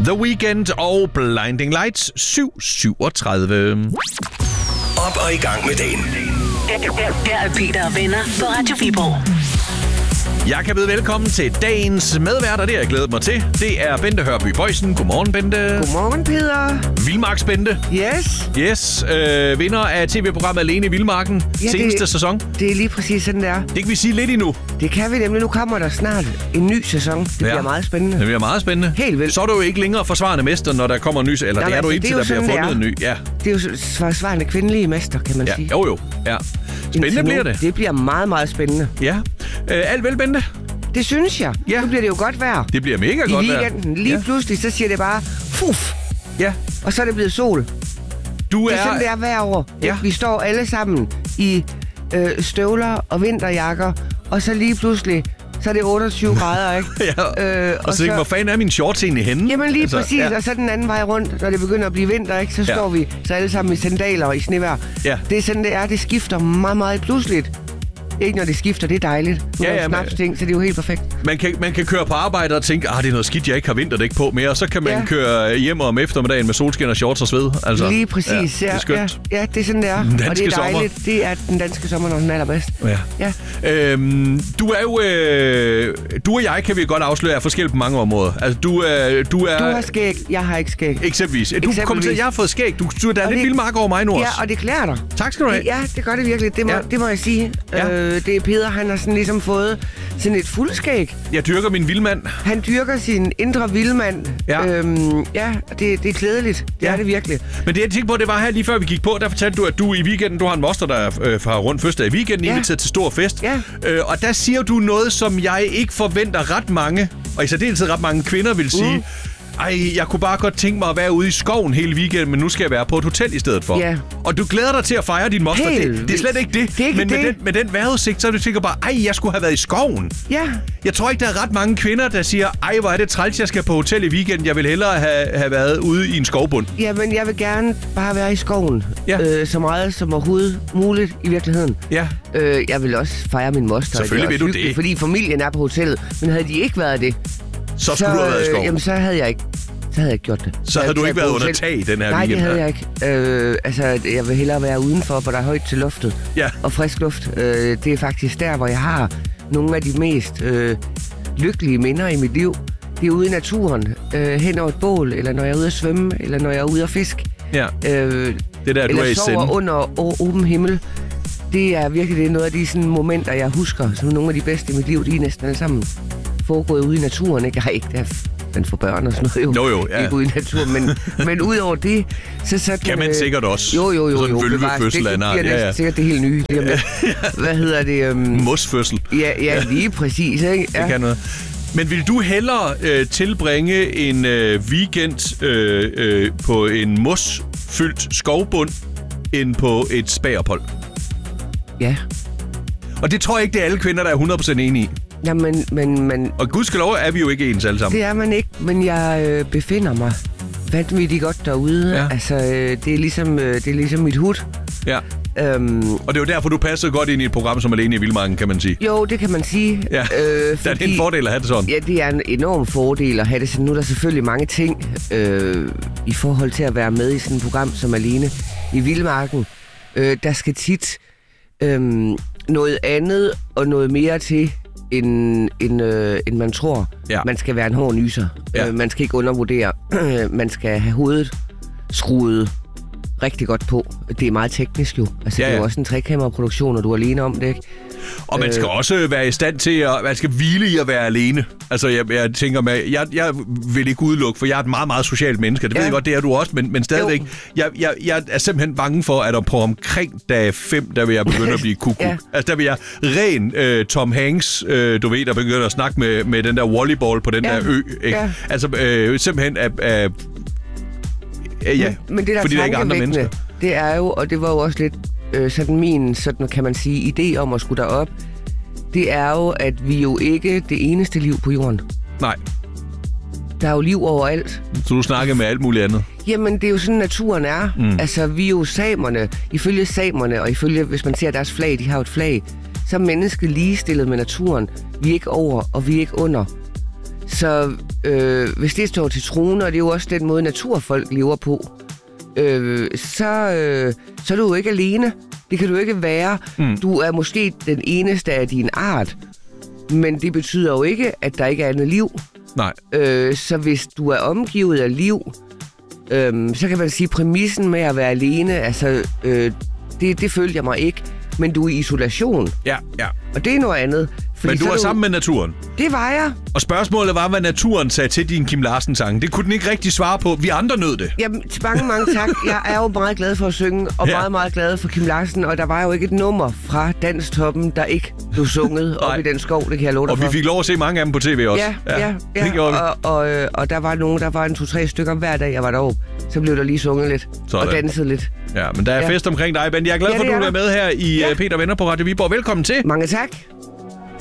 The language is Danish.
The Weeknd og Blinding Lights 7:37. Op og i gang med dagen. Her er Peter og venner på Radio Viborg. Jeg kan byde velkommen til dagens medvært, og det har jeg glædet mig til. Det er Bente Hørby Boysen. Godmorgen, Bente. Godmorgen, Peter. Vildmarks Bente. Yes. Vinder af tv-programmet Alene i Vildmarken. Ja, seneste sæson. Det er lige præcis sådan, der. Det kan vi sige lidt endnu. Det kan vi nemlig. Nu kommer der snart en ny sæson. Det bliver meget spændende. Det bliver meget spændende. Helt vildt. Så er du jo ikke længere forsvarende mester, når der kommer en ny... Eller nej, det er du indtil der bliver fundet en ny. Ja. Det er jo forsvarende kvindelige mester, kan man sige. Jo. Ja. Spændende bliver det. Det bliver meget, meget spændende. Ja. Alt vel, Bente? Det synes jeg. Ja. Nu bliver det jo godt vejr. Det bliver mega godt vejr. I weekenden. Lige pludselig, så siger det bare... Fuf! Ja. Og så er det blevet sol. Det er sådan, det er hver år. Ja. Vi står alle sammen i støvler og vinterjakker, og så lige pludselig... Så er det 28 grader, ikke? Ja. Og så tænker hvor fanden er min shorts egentlig henne? Jamen lige præcis, ja. Og så den anden vej rundt, når det begynder at blive vinter, ikke? Så står vi så alle sammen i sandaler og i snevejr. Ja. Det er sådan, det er. Det skifter meget, meget pludseligt. Ikke når det skifter, det er dejligt. Nu er snapsting, så det er jo helt perfekt. Man kan køre på arbejde og tænke, det er noget skidt, jeg ikke har vinterdæk på mere. Og så kan man køre hjem om eftermiddagen med solskin og shorts og sved. Altså, lige præcis, det er skønt. Ja, det er sådan, det er. Og det er dejligt. Sommer. Det er den danske sommer, når den er allerbedst. Ja. Du er jo... du og jeg kan vi godt afsløre er forskellige på mange områder. Altså, du har skæg, jeg har ikke skæg. Eksempelvis. Du kommer til, jeg har fået skæg. Der er lidt vildmark over mig nu også. Ja, og det klæder dig. Tak skal du have. Ja, det gør det virkelig. Det må jeg sige. Ja. Det er Peter, han har sådan ligesom fået sådan et fuldskæg. Jeg dyrker min vildmand. Han dyrker sin indre vildmand. Ja. Det er klædeligt. Det er det virkelig. Men det jeg tænkte på, det var her lige før vi gik på, der fortalte du, at du i weekenden, du har en moster, der har rundt første i weekenden, inviteret til stor fest. Ja. Og der siger du noget, som jeg ikke forventer ret mange, og i særdeleshed ret mange kvinder vil sige, jeg kunne bare godt tænke mig at være ude i skoven hele weekenden, men nu skal jeg være på et hotel i stedet for. Ja. Og du glæder dig til at fejre din moster. Det er slet ikke det. Det er ikke men det. Med den vejrudsigt, så du tænker bare, jeg skulle have været i skoven. Ja. Jeg tror ikke, der er ret mange kvinder, der siger, hvor er det træls, jeg skal på hotel i weekenden. Jeg vil hellere have været ude i en skovbund. Jamen, jeg vil gerne bare være i skoven. Ja. Så meget som overhovedet muligt i virkeligheden. Ja. Jeg vil også fejre min moster. Selvfølgelig vil du det. Fordi familien er på hotellet. Men havde de ikke været det, så skulle du have været i skoven. Jamen, så havde jeg ikke gjort det. Så havde du ikke været under tag den her weekend? Nej, det havde jeg ikke. Jeg vil hellere være udenfor, hvor der er højt til luftet. Ja. Og frisk luft. Det er faktisk der, hvor jeg har nogle af de mest lykkelige minder i mit liv. Det er ude i naturen. Hen over et bål, eller når jeg er ude at svømme, eller når jeg er ude at fiske. Ja. Det er der, du er i sende. Eller sover under åben himmel. Det er virkelig noget af de sådan, momenter, jeg husker, som nogle af de bedste i mit liv. De er næsten alle sammen foregået ude i naturen. Ikke? Jeg har ikke man får børn og sådan noget jo, ja. Ikke ude i naturen, men udover det, så sådan... Kan man sikkert også. Jo. Sådan en vølvefødsel af en art. Det bliver næsten sikkert det helt nye. Hvad hedder det? Mosfødsel. Ja, lige præcis. Ikke? Ja. Det kan noget. Men vil du hellere tilbringe en weekend på en mosfyldt skovbund, end på et spaophold? Ja. Og det tror jeg ikke, det er alle kvinder, der er 100% enige i. Ja, men... Og gudskelov er vi jo ikke ens alle sammen. Det er man ikke, men jeg befinder mig vanvittigt godt derude. Ja. Altså, det er ligesom mit hud. Ja. Og det er jo derfor, du passer godt ind i et program som Alene i Vildmarken, kan man sige. Jo, det kan man sige. Ja. Der er en fordel at have det sådan. Ja, det er en enorm fordel at have det sådan. Nu er der selvfølgelig mange ting i forhold til at være med i sådan et program som Alene i Vildmarken. Der skal tit noget andet og noget mere til, end man tror. Ja. Man skal være en hård nyser. Ja. Man skal ikke undervurdere. Man skal have hovedet skruet rigtig godt på. Det er meget teknisk jo. Altså, det er jo også en trekammeraproduktion, og du er alene om det, ikke? Og man skal også være i stand til man skal hvile i at være alene. Altså, jeg tænker jeg vil ikke udelukke, for jeg er et meget, meget socialt menneske. Det ved jeg godt, det er du også, men stadigvæk. Jeg er simpelthen bange for, at på omkring dag 5, der vil jeg begynde at blive kuku. Ja. Altså, der vil jeg ren Tom Hanks, du ved, der begynder at snakke med den der volleyball på den der ø. Ikke? Ja. Altså, simpelthen men det der fordi der ikke er andre mennesker. Det er jo, og det var jo også lidt sådan min, sådan kan man sige, idé om at skulle derop, det er jo, at vi jo ikke det eneste liv på jorden. Nej. Der er jo liv overalt. Så du snakker med alt muligt andet? Jamen, det er jo sådan, naturen er. Altså, vi er jo samerne. Ifølge samerne, og ifølge, hvis man ser deres flag, de har jo et flag, så er mennesket ligestillet med naturen. Vi er ikke over, og vi er ikke under. Så hvis det står til troende, og det er jo også den måde, naturfolk lever på, så er du jo ikke alene. Det kan du ikke være. Du er måske den eneste af din art, men det betyder jo ikke, at der ikke er andet liv. Nej. Så hvis du er omgivet af liv, så kan man sige, præmissen med at være alene, altså, det følte jeg mig ikke. Men du er i isolation. Ja. Og det er noget andet. Men du var sammen med naturen. Det var jeg. Og spørgsmålet var, hvad naturen sagde til din Kim Larsen-sang. Det kunne den ikke rigtig svare på. Vi andre nød det. Jamen, mange tak. Jeg er jo meget glad for at synge, og meget glad for Kim Larsen. Og der var jo ikke et nummer fra Danstoppen, der ikke blev sunget op i den skov. Det kan jeg love dig for. Og vi fik lov at se mange af dem på tv også. Ja. Det gjorde vi. Og der var en 2-3 stykker hver dag, jeg var deroppe. Så blev der lige sunget lidt. Sådan. Og danset lidt. Ja, men der er fest omkring dig, Ben. Jeg er glad for, at du er med her i Peter Venner på Radio Viborg. Velkommen til. Mange tak.